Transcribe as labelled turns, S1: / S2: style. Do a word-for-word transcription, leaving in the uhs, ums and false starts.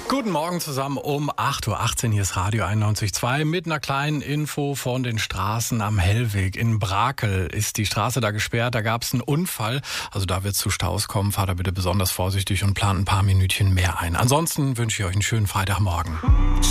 S1: Guten Morgen zusammen um acht Uhr achtzehn. Hier ist Radio einundneunzig Komma zwei mit einer kleinen Info von den Straßen am Hellweg. In Brakel ist die Straße da gesperrt. Da gab es einen Unfall. Also da wird es zu Staus kommen. Fahrt da bitte besonders vorsichtig und plant ein paar Minütchen mehr ein. Ansonsten wünsche ich euch einen schönen Freitagmorgen.